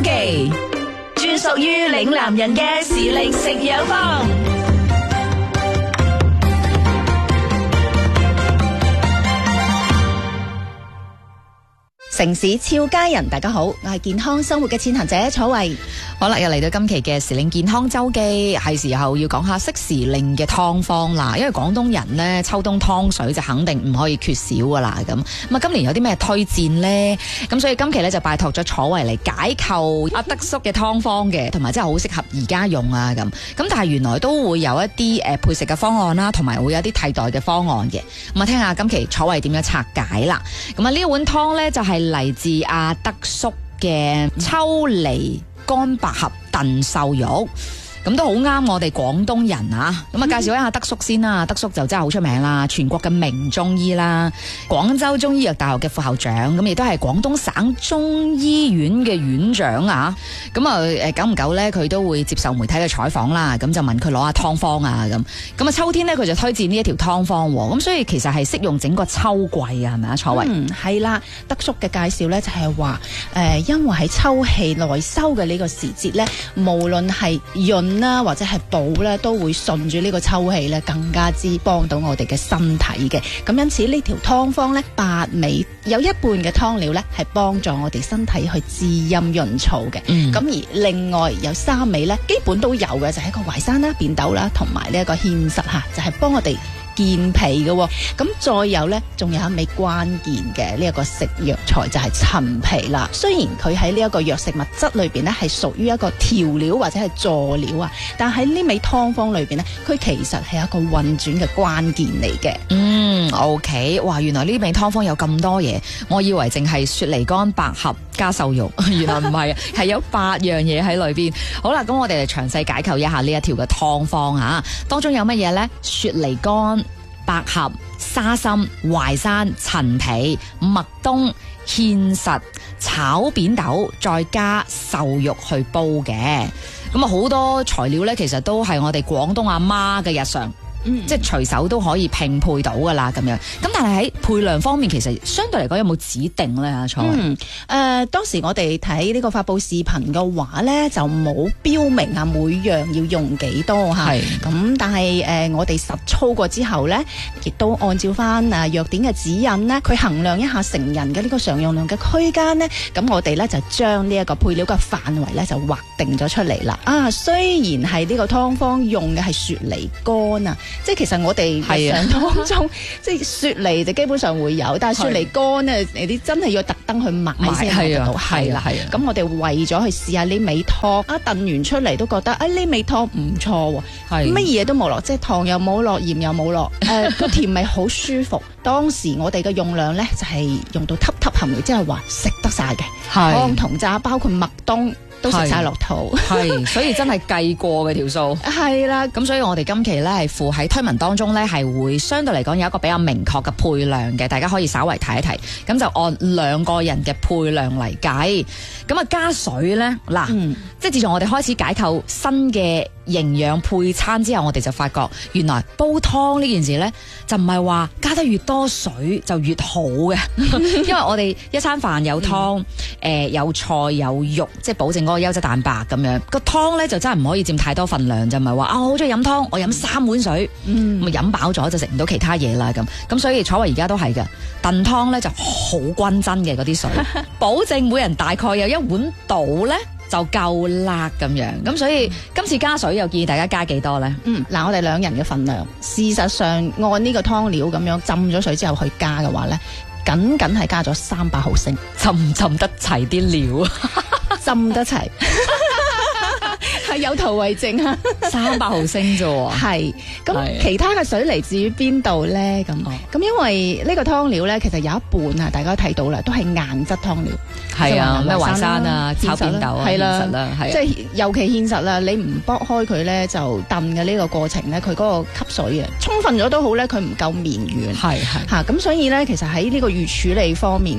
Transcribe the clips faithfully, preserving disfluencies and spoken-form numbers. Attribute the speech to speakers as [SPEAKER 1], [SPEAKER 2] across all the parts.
[SPEAKER 1] 記，專屬於嶺南人嘅時令食養坊。
[SPEAKER 2] 城市俏佳人，大家好，我係健康生活嘅踐行者楚慧。
[SPEAKER 3] 好啦，又嚟到今期嘅時令健康周記，係時候要講下適時令嘅湯方啦。因為廣東人呢，秋冬湯水就肯定唔可以缺少噶啦。咁咁啊，今年有啲咩推薦呢？咁所以今期呢，就拜託咗楚慧嚟解構阿德叔嘅湯方嘅，同埋真係好適合而家用啊咁。咁但係原來都會有一啲誒配食嘅方案啦，同埋會有啲替代嘅方案嘅。咁啊，聽下今期楚慧點樣拆解啦。咁啊，呢一碗湯呢，就係嚟自阿德叔嘅秋梨乾百合燉瘦肉，咁都好啱我哋廣東人啊！咁啊，介紹一下德叔先啦。德叔就真係好出名啦，全國嘅名中醫啦，廣州中醫藥大學嘅副校長，咁亦都係廣東省中醫院嘅院長啊！咁啊，誒，久唔久咧，佢都會接受媒體嘅採訪啦，咁就問佢攞下湯方啊，咁咁啊，秋天咧佢就推薦呢一條湯方，咁所以其實係適用整個秋季啊，係咪啊？楚慧，
[SPEAKER 2] 嗯，係啦，德叔嘅介紹咧就係話，誒、呃，因為喺秋氣內收嘅呢個時節咧，無論係潤啦或者係補咧，都會順住呢個秋氣咧，更加之幫到我哋嘅身體嘅。咁因此呢條湯方咧，八味有一半嘅湯料咧係幫助我哋身體去滋陰潤燥嘅。咁、嗯、而另外有三味咧，基本都有嘅，就係、是、一個淮山啦、扁豆啦，同埋呢一個芡實吓，就係、是、幫我哋健脾嘅。咁再有呢，仲有一味關鍵嘅呢一個食藥材就係陳皮啦。雖然佢喺呢一個藥食物質裏邊呢係屬於一個調料或者係佐料啊，但喺呢味湯方裏邊呢，佢其實係一個運轉嘅關鍵嚟嘅。
[SPEAKER 3] 嗯 ，OK， 哇，原來呢味湯方有咁多嘢，我以為淨係雪梨乾百合加瘦肉，原來唔係，係有八樣嘢喺裏邊。好啦，咁我哋嚟詳細解構一下呢一條嘅湯方啊，當中有乜嘢呢？雪梨乾、百合、沙參、淮山、陳皮、麥冬、芡實、炒扁豆，再加瘦肉去煲嘅。咁啊，好多材料呢，其實都係我哋廣東阿媽嘅日常。嗯、即係隨手都可以拼配到噶啦，咁樣。咁但係喺配量方面，其實相對嚟講有冇指定咧？阿楚慧，
[SPEAKER 2] 嗯，誒、呃，當時我哋睇呢個發佈視頻嘅話咧，就冇標明啊每樣要用幾多吓。咁但係誒、呃，我哋實操過之後咧，亦都按照翻誒藥典嘅指引咧，佢衡量一下成人嘅呢個常用量嘅區間咧，咁我哋咧就將呢一個配料嘅範圍咧就劃定咗出嚟啦。啊，雖然係呢個湯方用嘅係雪梨乾啊。即係其實我哋日常當中，即係雪梨就基本上會有，但係雪梨乾咧，你啲真係要特登去買先買得到。係啦，係啊。咁我哋為咗去試下呢味湯，啊燉完出嚟都覺得啊呢味湯唔錯喎，乜嘢都冇落，即係糖又冇落，鹽又冇落，誒個甜味好舒服。當時我哋嘅用量咧就係用到粒粒含糊，即係話食得晒嘅湯同渣，包括麥冬。都食晒落肚，
[SPEAKER 3] 係，所以真係計過嘅條數。
[SPEAKER 2] 係啦，
[SPEAKER 3] 咁所以我哋今期咧係附喺推文當中咧係會相對嚟講有一個比較明確嘅配量嘅，大家可以稍微睇一睇。咁就按兩個人嘅配量嚟計。咁啊加水咧，嗱、嗯，即係自從我哋開始解構新嘅營養配餐之後，我哋就發覺原來煲湯呢件事咧就唔係話加得越多水就越好嘅，因為我哋一餐飯有湯，誒、嗯呃、有菜有肉，即係保證嗰個優質蛋白咁樣。個湯咧就真係唔可以佔太多份量，就唔係話啊我好中意飲湯，我飲三碗水，咁啊飲飽咗就食唔到其他嘢啦咁。咁所以楚慧而家都係嘅，燉湯咧就好均真嘅嗰啲水，保證每人大概有一碗到咧。就夠辣咁樣，咁所以今次加水又建議大家加幾多呢？
[SPEAKER 2] 嗯，嗱，我哋兩人嘅份量，事實上按呢個湯料咁樣浸咗水之後去加嘅話呢，僅僅係加咗三百毫升，
[SPEAKER 3] 浸唔浸得齊啲料？
[SPEAKER 2] 浸得齊。係有圖為證啊！
[SPEAKER 3] 三百毫升啫喎，
[SPEAKER 2] 係咁其他嘅水嚟自於邊度咧？咁咁、哦、因為呢個湯料咧，其實有一半啊，大家都睇到啦，都係硬質湯料，
[SPEAKER 3] 係啊，咩淮山啊、炒扁豆啊、
[SPEAKER 2] 係啦，
[SPEAKER 3] 芡實啦，係
[SPEAKER 2] 即係尤其芡實啦，你唔剝開佢咧，就燉嘅呢個過程咧，佢嗰個吸水啊，充分咗都好咧，佢唔夠綿軟，
[SPEAKER 3] 係係
[SPEAKER 2] 嚇咁，所以咧，其實喺呢個預處理方面。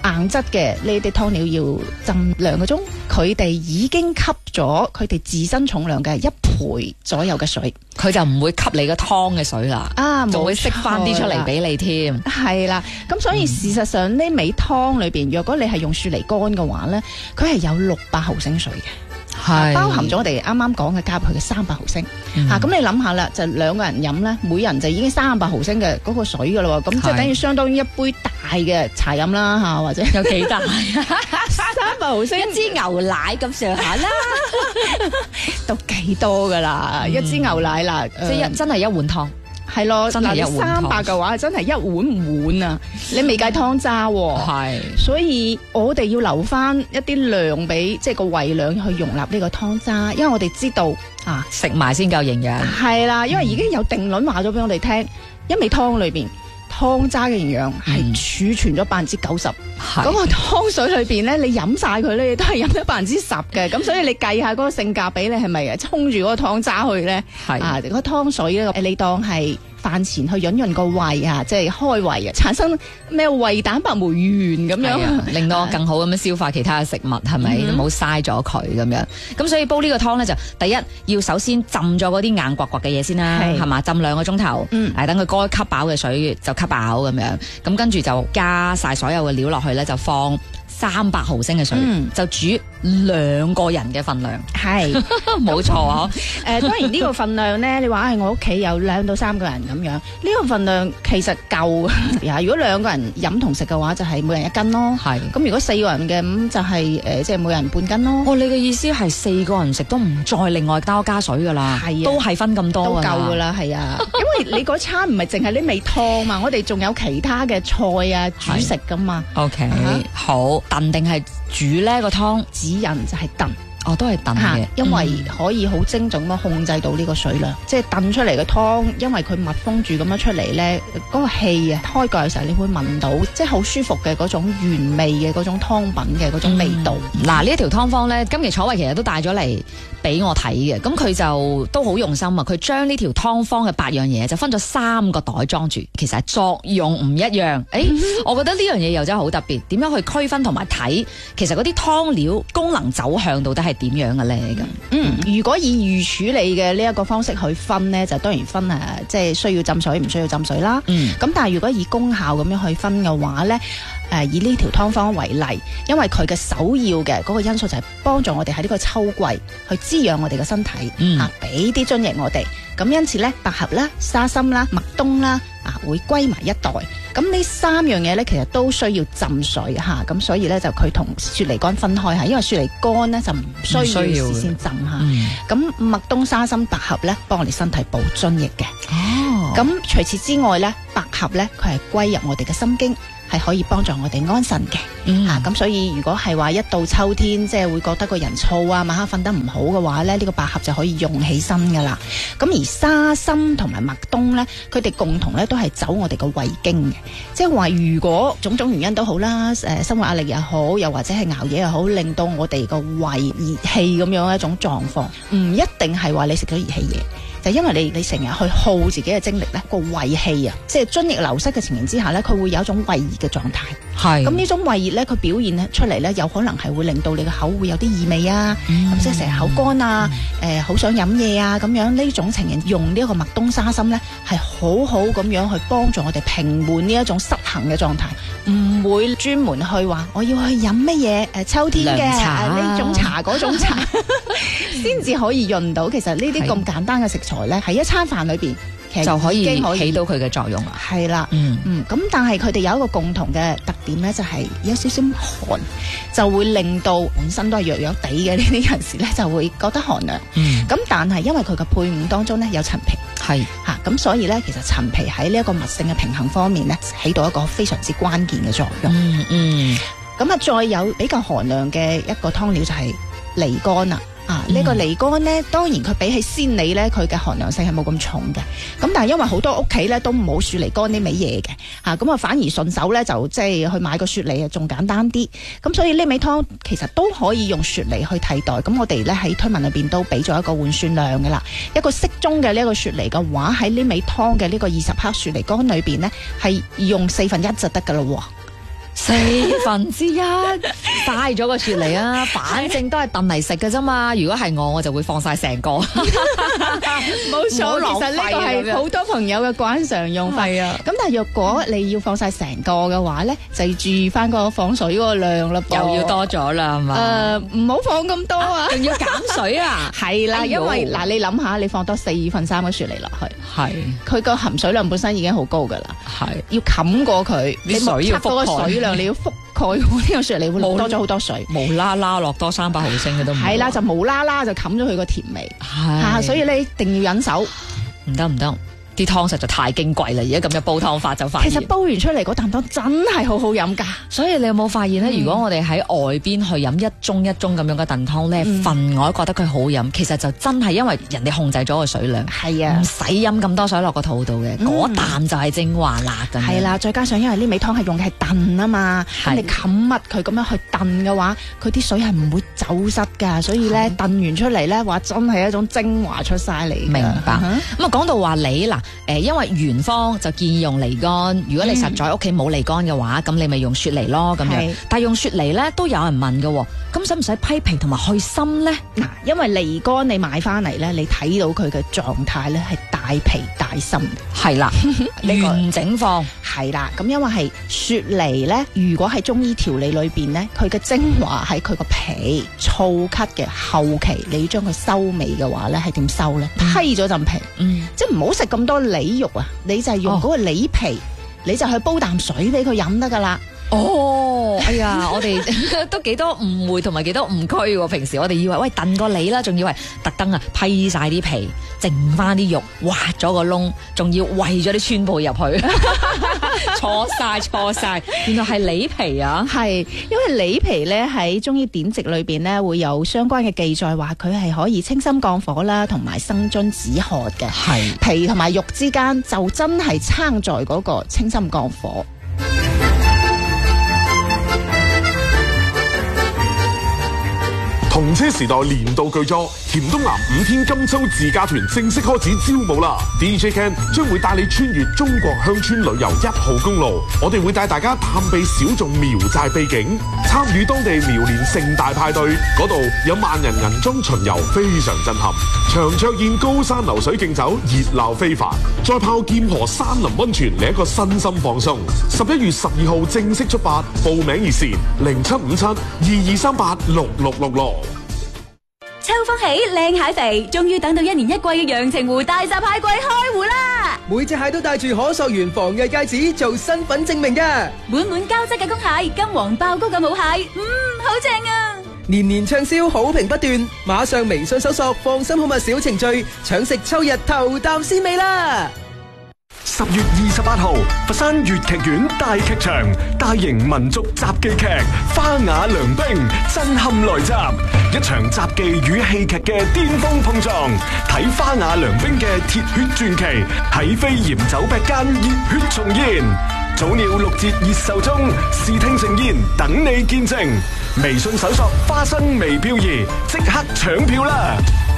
[SPEAKER 2] 硬質嘅呢啲湯料要浸兩個鐘，佢哋已經吸咗佢哋自身重量嘅一倍左右嘅水，
[SPEAKER 3] 佢就唔會吸你個湯嘅水啦，
[SPEAKER 2] 啊，
[SPEAKER 3] 就會釋翻啲出嚟俾你添。
[SPEAKER 2] 係啦，咁所以事實上呢味湯裏邊，若果你係用雪梨乾嘅話咧，佢係有六百毫升水嘅，係包含咗我哋啱啱講嘅加入去嘅三百毫升。
[SPEAKER 3] 嗯、
[SPEAKER 2] 啊，咁你諗下啦，就兩個人飲咧，每人就已經三百毫升嘅嗰個水噶啦，咁即係等於相當於一杯大嘅茶飲啦吓，或者
[SPEAKER 3] 有幾大？
[SPEAKER 2] 三百毫升
[SPEAKER 3] 一支牛奶咁上下啦，
[SPEAKER 2] 都幾多噶啦，嗯、一支牛奶啦，
[SPEAKER 3] 即係一真係一碗湯。
[SPEAKER 2] 係咯，
[SPEAKER 3] 真係一碗湯。
[SPEAKER 2] 三百嘅話，真係一碗碗啊！你未計湯渣喎，
[SPEAKER 3] 係，
[SPEAKER 2] 所以我哋要留翻一啲量俾，即係個胃量去容納呢個湯渣，因為我哋知道啊，
[SPEAKER 3] 食埋先夠營養。係
[SPEAKER 2] 啦，因為已經有定論話咗俾我哋聽，一味湯裏邊湯渣嘅營養係儲存咗百分之九十，咁個湯水裏邊咧，你飲晒佢咧，你都係飲咗百分之十嘅，咁所以你計下嗰個性價比，你係咪啊沖住嗰個湯渣去咧？係啊，嗰個湯水咧，你當係飯前去潤潤個胃啊，即係開胃啊，產生咩胃蛋白酶原咁樣，
[SPEAKER 3] 令到我更好咁樣消化其他嘅食物，係咪？唔好嘥咗佢咁樣。咁所以煲呢個湯咧，就第一要首先浸咗嗰啲硬刮刮嘅嘢先啦，係嘛？浸兩個鐘頭，嗯，等佢該吸飽嘅水就吸飽咁樣。咁跟住就加晒所有嘅料落去咧，就放三百毫升嘅水，嗯、就煮兩個人嘅份量，係冇錯啊！
[SPEAKER 2] 誒、呃，當然呢個份量咧，你話係我屋企有兩到三個人咁樣，呢、呢個份量其實夠啊！如果兩個人飲同食嘅話，就係、是、每人一斤咯。係咁，如果四個人嘅咁就係、是、誒，即、呃、係、就是、每人半斤咯。
[SPEAKER 3] 哦，你嘅意思係四個人食都唔再另外多加水噶啦？係啊，都係分咁多
[SPEAKER 2] 都夠噶啦，係啊，因為你嗰餐唔係淨係呢味湯嘛，我哋仲有其他嘅菜啊煮食噶嘛。
[SPEAKER 3] OK，、uh-huh. 好。燉定係煮呢個湯，
[SPEAKER 2] 指引就係燉，
[SPEAKER 3] 哦都係燉嘅，
[SPEAKER 2] 因為可以好精準咁控制到呢個水量，嗯、即係燉出嚟嘅湯，因為佢密封住咁樣出嚟咧，嗰、那個氣啊開蓋嘅時候，你會聞到即係好舒服嘅嗰種原味嘅嗰種湯品嘅嗰種味道。
[SPEAKER 3] 嗱、嗯，呢一條湯方咧，今期楚慧其實都帶咗嚟俾我睇嘅，咁佢就都好用心啊！佢將呢條湯方嘅八樣嘢就分咗三個袋裝住，其實係作用唔一樣。誒、欸，我覺得呢樣嘢又真係好特別，點樣去區分同埋睇，其實嗰啲湯料功能走向到底係點樣嘅咧？咁
[SPEAKER 2] 嗯，如果以預處理嘅呢一個方式去分呢，就當然分誒，即係需要浸水唔需要浸水啦。嗯，咁但係如果以功效咁樣去分嘅話咧，誒以呢條湯方為例，因為佢嘅首要嘅嗰個因素就係幫助我哋喺呢個秋季去滋養我哋嘅身體，嚇俾啲津液我哋。咁因此咧，百合啦、沙參啦、麥冬啦，啊會歸埋一袋。咁呢三樣嘢咧，其實都需要浸水嚇。咁所以咧就佢同雪梨乾分開嚇，因為雪梨乾咧就唔需要事先浸嚇。咁麥冬、沙參、百合咧，幫我哋身體補津液嘅。哦。咁除此之外咧，百合咧佢係歸入我哋嘅心經。係可以幫助我哋安神嘅，嗯、啊咁所以如果係話一到秋天，即係會覺得個人燥啊，晚黑瞓得唔好嘅話咧，呢、呢個百合就可以用起身噶啦。咁而沙參同埋麥冬咧，佢哋共同咧都係走我哋個胃經嘅，即係話如果種種原因都好啦，誒、呃、生活壓力又好，又或者係熬夜又好，令到我哋個胃熱氣咁樣一種狀況，唔一定係話你食咗熱氣嘢。就因為你你成日去耗自己嘅精力咧，個胃氣啊，即係津液流失嘅情形之下咧，佢會有一種胃熱嘅狀態。係咁呢種胃熱咧，佢表現出嚟咧，有可能係會令到你嘅口會有啲異味啊，咁、嗯、即係成日口乾啊，誒、嗯、好、呃、想飲嘢啊，咁樣呢種情形，用呢一個麥冬沙參咧，係好好咁樣去幫助我哋平緩呢一種失衡嘅狀態，唔會專門去話我要去飲乜嘢誒秋天嘅呢、啊、種茶嗰種茶，先至可以潤到。其實呢啲咁簡單嘅食材咧，喺一餐飯裏邊。其實
[SPEAKER 3] 就可以起到佢嘅作用啦。
[SPEAKER 2] 係啦，嗯嗯，咁但係佢哋有一個共同嘅特點咧，就係、是、有少少寒，就會令到本身都係弱弱地嘅呢啲人士咧，就會覺得寒涼。嗯，咁但係因為佢嘅配伍當中咧有陳皮，係吓，咁所以咧其實陳皮喺呢一個物性嘅平衡方面咧，起到一個非常之關鍵嘅作用。嗯嗯，咁啊再有比較寒涼嘅一個湯料就係梨乾啦。啊！呢、這個梨乾咧，當然佢比起鮮梨咧，佢嘅寒涼性係冇咁重嘅。咁但係因為好多屋企咧都冇雪梨乾呢味嘢嘅，嚇咁啊反而順手咧就即係去買個雪梨啊，仲簡單啲。咁所以呢味湯其實都可以用雪梨去替代。咁我哋咧喺推文裏邊都俾咗一個換算量嘅啦。一個適中嘅呢一個雪梨嘅話，喺呢味湯嘅呢個二十克雪梨乾裏邊咧，係用四分一就得㗎啦喎。
[SPEAKER 3] 四分之一嘥咗個雪梨啊！反正都係燉嚟食嘅啫嘛。如果係我，我就會放晒成個。
[SPEAKER 2] 冇錯，其實呢個係好多朋友嘅慣常用法啊。咁但係若果你要放晒成個嘅話咧，就要注意翻個放水嗰個量啦，
[SPEAKER 3] 又要多咗啦，係嘛？
[SPEAKER 2] 誒，唔好放咁多啊，
[SPEAKER 3] 仲要減水啊？
[SPEAKER 2] 係啦，因為嗱，你諗下，你放多四分三嘅雪梨落去，
[SPEAKER 3] 係
[SPEAKER 2] 佢個含水量本身已經好高噶啦，係要冚過佢，你
[SPEAKER 3] 水要覆蓋
[SPEAKER 2] 個水量，你要覆蓋呢個雪梨會落多咗好多水，
[SPEAKER 3] 無啦啦落多三百毫升嘅都唔係
[SPEAKER 2] 啦，就無啦啦就冚咗佢個甜味，
[SPEAKER 3] 係，
[SPEAKER 2] 所以你一定要忍手，
[SPEAKER 3] 唔得唔得。啲湯實在太矜貴啦！而家咁樣煲湯法就發現，
[SPEAKER 2] 其實煲完出嚟嗰啖湯真係好好飲㗎。
[SPEAKER 3] 所以你有冇發現咧？嗯、如果我哋喺外邊去飲一盅一盅咁樣嘅燉湯咧，嗯、份我覺得佢好飲。其實就真係因為人哋控制咗個水量，係啊，唔使飲咁多水落個肚度嘅，嗰啖、嗯、就係精華啦。咁
[SPEAKER 2] 係啦，再加上因為呢味湯係用嘅係燉啊嘛，咁你冚密佢咁樣去燉嘅話，佢啲水係唔會走失㗎。所以咧燉完出嚟咧，話真係一種精華出晒嚟。
[SPEAKER 3] 明白。咁啊講到話你嗱。誒，因為原方就建議用梨乾，如果你實在屋企冇梨乾嘅話，咁、嗯、你咪用雪梨咯咁樣。但係用雪梨咧都有人問嘅，咁使唔使批皮同埋去心咧？
[SPEAKER 2] 嗱，因為梨乾你買翻嚟咧，你睇到佢嘅狀態咧係大皮大心，係啦，
[SPEAKER 3] 完整放
[SPEAKER 2] 係啦。咁因為係雪梨咧，如果喺中醫調理裏邊咧，佢嘅精華喺佢個皮，燥咳嘅後期，你要將佢收尾嘅話咧，係點收咧？嗯、批咗陣皮，嗯，即係唔好食咁多梨肉啊！你就係用嗰個梨皮，哦、你就去煲啖水俾佢飲得噶啦。
[SPEAKER 3] 哦，哎呀，我哋都幾多誤會同埋幾多誤區喎。平時我哋以為喂燉個梨啦，仲以為特登啊批晒啲皮，剩翻啲肉，挖咗個窿，仲要餵咗啲川貝入去，錯晒錯晒，原來係梨皮啊！係
[SPEAKER 2] 因為梨皮咧喺中醫典籍裏邊咧會有相關嘅記載，話佢係可以清心降火啦，同埋生津止渴嘅。係皮同埋肉之間就真係撐在嗰個清心降火。
[SPEAKER 4] 同車時代年度巨作，黔東南五天金秋自駕團正式開始招募啦 ！D J Ken 將會帶你穿越中國鄉村旅遊一號公路，我哋會帶大家探秘小眾苗寨秘境，參與當地苗年盛大派對，嗰度有萬人銀裝巡遊，非常震撼。長桌宴、高山流水競走，熱鬧非凡。再泡劍河山林溫泉，嚟一個身心放鬆。十一月十二號正式出發，報名熱線零七五七二二三八六六六六。
[SPEAKER 1] 秋風起，靚蟹肥，終於等到一年一季嘅陽澄湖大閘蟹季開湖啦！
[SPEAKER 5] 每隻蟹都帶住可溯源防偽戒指做身份證明嘅，
[SPEAKER 1] 滿滿膠質嘅公蟹，金黃爆膏嘅母蟹，嗯，好正啊！
[SPEAKER 5] 年年暢銷，好評不斷，馬上微信搜索放心好物小程序，搶食秋日頭啖鮮味啦！
[SPEAKER 6] 十月二十八號，佛山粵劇院大劇場大型民族雜技劇《花雅良兵》震撼來襲，一場雜技與戲劇嘅巔峰碰撞，睇《花雅良兵》嘅鐵血傳奇喺飛檐走壁間熱血重現，早鳥六折熱售中，視聽盛宴等你見證。微信搜索花生微漂移，即刻搶票啦！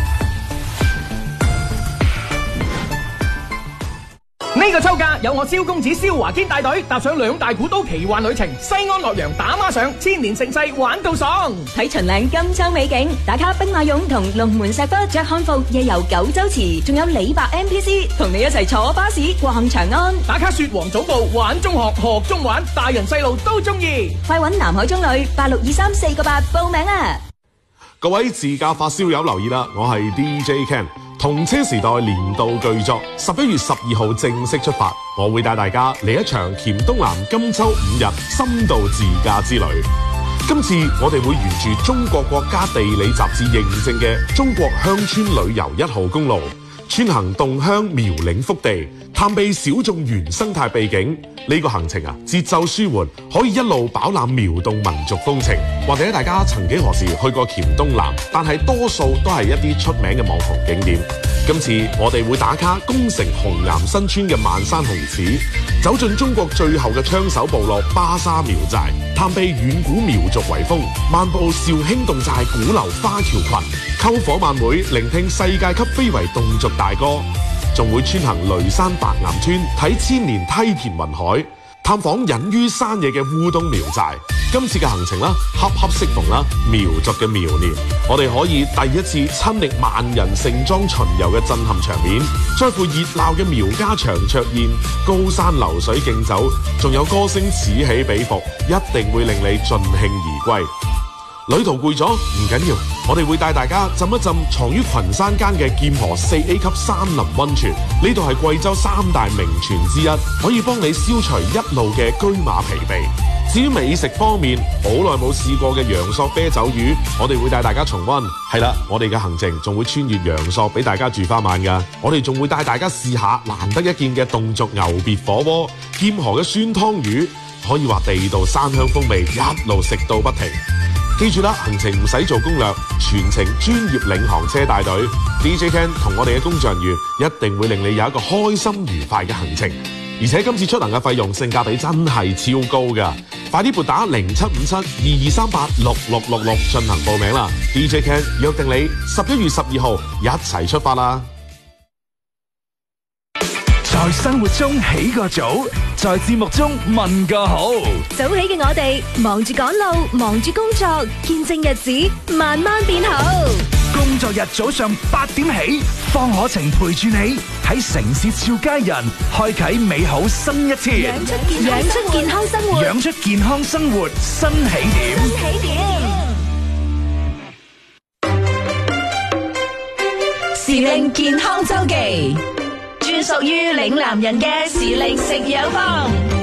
[SPEAKER 7] 呢個秋假有我蕭公子蕭華堅帶隊踏上兩大古都奇幻旅程，西安洛陽打孖上，千年盛世玩到爽。
[SPEAKER 1] 睇秦嶺金秋美景，打卡兵馬俑同龍門石窟着漢服夜遊九州池，仲有李白 M P C 同你一齊坐巴士逛長安，
[SPEAKER 7] 打卡雪皇早報玩中學學中玩，大人細路都中意。
[SPEAKER 1] 快揾南海中旅八六二三四個八報名啊！
[SPEAKER 4] 各位自駕發燒友留意啦，我係 D J Ken。同車時代年度巨作，十一月十二號正式出發，我會帶大家嚟一場黔東南金秋五日深度自駕之旅。今次我哋會沿住中國國家地理雜誌認證嘅中國鄉村旅遊一號公路，穿行洞鄉苗嶺腹地，探秘小眾原生態秘境。呢個行程啊，節奏舒緩，可以一路飽覽苗洞民族風情。或者大家曾幾何時去過黔東南，但係多數都係一啲出名嘅網紅景點。今次我哋會打卡宮城紅岩新村嘅萬山紅柿，走進中國最後嘅槍手部落巴沙苗寨，探秘遠古苗族遺風，漫步肇興侗寨古流花橋群，篝火晚會聆聽世界級非遺侗族大歌，仲會穿行雷山白岩村睇千年梯田雲海， 探訪隱於山野嘅烏冬苗寨。今次嘅行程啦，恰恰適逢啦苗族嘅苗年，我哋可以第一次親歷萬人盛裝巡遊嘅震撼場面，再附熱鬧嘅苗家長桌宴、高山流水競走，仲有歌聲此起彼伏，一定會令你盡興而歸。旅途攰咗唔緊要，我哋會帶大家浸一浸藏於群山間嘅劍河四 A 級山林溫泉，呢度係貴州三大名泉之一，可以幫你消除一路嘅車馬疲憊。至於美食方面，好耐冇試過嘅陽朔啤酒魚，我哋會帶大家重溫。係啦，我哋嘅行程仲會穿越陽朔俾大家住翻晚㗎。我哋仲會帶大家試下難得一見嘅侗族牛別火鍋、劍河嘅酸湯魚，可以話地道山鄉風味，一路食到不停。記住啦，行程唔使做攻略，全程專業領航車帶隊 D J Ken 同我哋嘅工作人員一定會令你有一個開心愉快嘅行程。而且今次出行嘅費用性價比真係超高㗎，快啲撥打零七五七二二三八六六六六進行報名啦。 D J Ken 約定你十一月十二號一齊出發啦！
[SPEAKER 6] 在生活中起個早，在節目中問個好。
[SPEAKER 1] 早起嘅我哋忙住趕路，忙住工作，見證日子慢慢變好。
[SPEAKER 6] 工作日早上八點起，方可晴陪住你喺城市俏佳人，開啟美好新一天。
[SPEAKER 1] 養出健養出健康生活，
[SPEAKER 6] 養出健康生活新起點。
[SPEAKER 1] 新起點。時令健康周記，專屬於嶺南人嘅時令食養坊。